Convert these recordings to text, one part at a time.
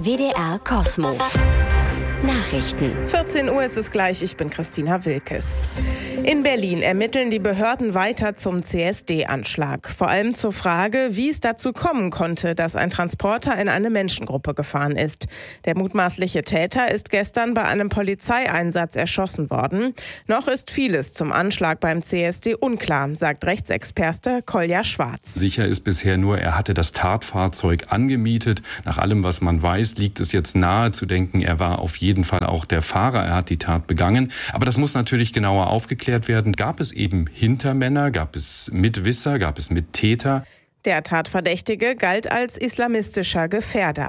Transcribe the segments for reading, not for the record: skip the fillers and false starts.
WDR Cosmo. Nachrichten. 14 Uhr ist es gleich, ich bin Christina Wilkes. In Berlin ermitteln die Behörden weiter zum CSD-Anschlag. Vor allem zur Frage, wie es dazu kommen konnte, dass ein Transporter in eine Menschengruppe gefahren ist. Der mutmaßliche Täter ist gestern bei einem Polizeieinsatz erschossen worden. Noch ist vieles zum Anschlag beim CSD unklar, sagt Rechtsexperte Kolja Schwarz. Sicher ist bisher nur, er hatte das Tatfahrzeug angemietet. Nach allem, was man weiß, liegt es jetzt nahe zu denken, er war auf jeden Fall auch der Fahrer. Er hat die Tat begangen. Aber das muss natürlich genauer aufgeklärt werden. Gab es eben Hintermänner? Gab es Mitwisser? Gab es Mittäter? Der Tatverdächtige galt als islamistischer Gefährder.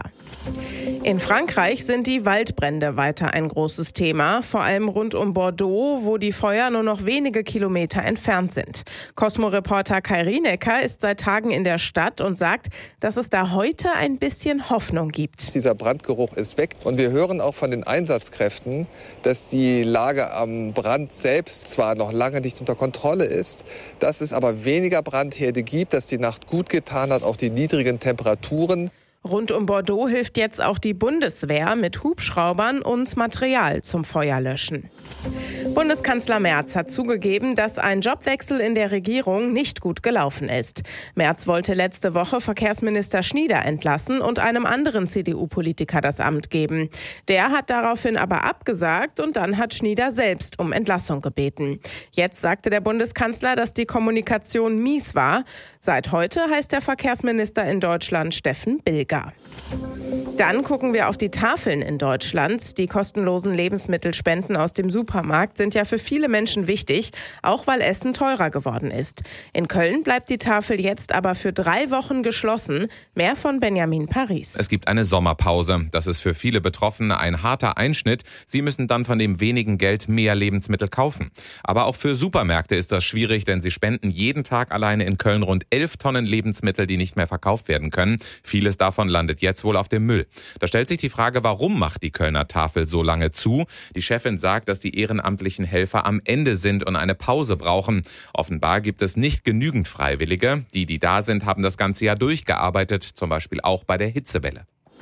In Frankreich sind die Waldbrände weiter ein großes Thema, vor allem rund um Bordeaux, wo die Feuer nur noch wenige Kilometer entfernt sind. Cosmo-Reporter Kai Rienecker ist seit Tagen in der Stadt und sagt, dass es da heute ein bisschen Hoffnung gibt. Dieser Brandgeruch ist weg und wir hören auch von den Einsatzkräften, dass die Lage am Brand selbst zwar noch lange nicht unter Kontrolle ist, dass es aber weniger Brandherde gibt, dass die Nacht gut getan hat, auch die niedrigen Temperaturen. Rund um Bordeaux hilft jetzt auch die Bundeswehr mit Hubschraubern und Material zum Feuerlöschen. Bundeskanzler Merz hat zugegeben, dass ein Jobwechsel in der Regierung nicht gut gelaufen ist. Merz wollte letzte Woche Verkehrsminister Schnieder entlassen und einem anderen CDU-Politiker das Amt geben. Der hat daraufhin aber abgesagt und dann hat Schnieder selbst um Entlassung gebeten. Jetzt sagte der Bundeskanzler, dass die Kommunikation mies war. Seit heute heißt der Verkehrsminister in Deutschland Steffen Bilger. Dann gucken wir auf die Tafeln in Deutschland. Die kostenlosen Lebensmittelspenden aus dem Supermarkt sind ja für viele Menschen wichtig, auch weil Essen teurer geworden ist. In Köln bleibt die Tafel jetzt aber für 3 Wochen geschlossen. Mehr von Benjamin Paris. Es gibt eine Sommerpause. Das ist für viele Betroffene ein harter Einschnitt. Sie müssen dann von dem wenigen Geld mehr Lebensmittel kaufen. Aber auch für Supermärkte ist das schwierig, denn sie spenden jeden Tag alleine in Köln rund 11 Tonnen Lebensmittel, die nicht mehr verkauft werden können. Vieles davon landet jetzt wohl auf dem Müll. Da stellt sich die Frage, warum macht die Kölner Tafel so lange zu? Die Chefin sagt, dass die ehrenamtlichen Helfer am Ende sind und eine Pause brauchen. Offenbar gibt es nicht genügend Freiwillige. Die da sind, haben das ganze Jahr durchgearbeitet, zum Beispiel auch bei der Hitzewelle.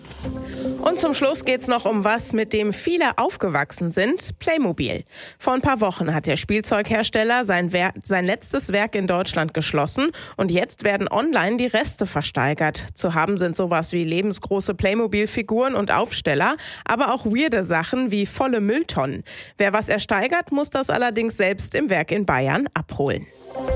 Und zum Schluss geht's noch um was, mit dem viele aufgewachsen sind: Playmobil. Vor ein paar Wochen hat der Spielzeughersteller sein letztes Werk in Deutschland geschlossen und jetzt werden online die Reste versteigert. Zu haben sind sowas wie lebensgroße Playmobil-Figuren und Aufsteller, aber auch weirde Sachen wie volle Mülltonnen. Wer was ersteigert, muss das allerdings selbst im Werk in Bayern abholen.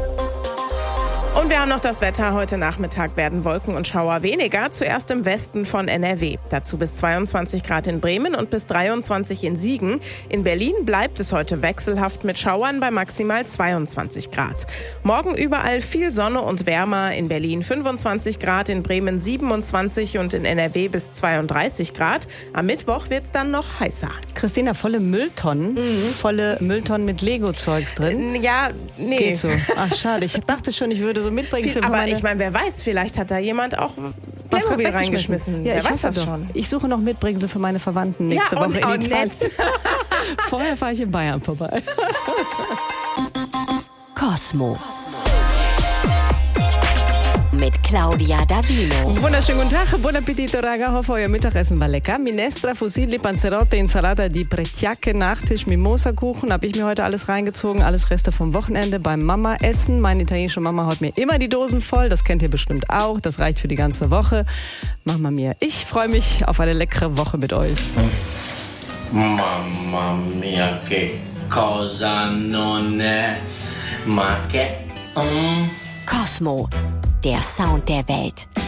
Und wir haben noch das Wetter. Heute Nachmittag werden Wolken und Schauer weniger, zuerst im Westen von NRW. Dazu bis 22 Grad in Bremen und bis 23 in Siegen. In Berlin bleibt es heute wechselhaft mit Schauern bei maximal 22 Grad. Morgen überall viel Sonne und wärmer. In Berlin 25 Grad, in Bremen 27 und in NRW bis 32 Grad. Am Mittwoch wird es dann noch heißer. Christina, volle Mülltonnen? Volle Mülltonnen mit Lego-Zeugs drin? Ja, nee. Geht so. Ach, schade. Ich dachte schon, ich würde so mitbringen. Aber ich meine, wer weiß, vielleicht hat da jemand auch Playmobil reingeschmissen. Ja, wer weiß das schon. Ich suche noch Mitbringsel für meine Verwandten nächste Woche in Italien. Vorher fahre ich in Bayern vorbei. Cosmo. Mit Claudia Davino. Wunderschönen guten Tag, buon appetito raga, hoffe euer Mittagessen war lecker. Minestra, Fusilli, Panzerotte, Insalata di Pretjacke, Nachtisch, Mimosa-Kuchen, habe ich mir heute alles reingezogen, alles Reste vom Wochenende beim Mama-Essen. Meine italienische Mama haut mir immer die Dosen voll, das kennt ihr bestimmt auch, das reicht für die ganze Woche. Mama mia, ich freue mich auf eine leckere Woche mit euch. Mamma mia, che cosa non è, ma che... Cosmo, der Sound der Welt.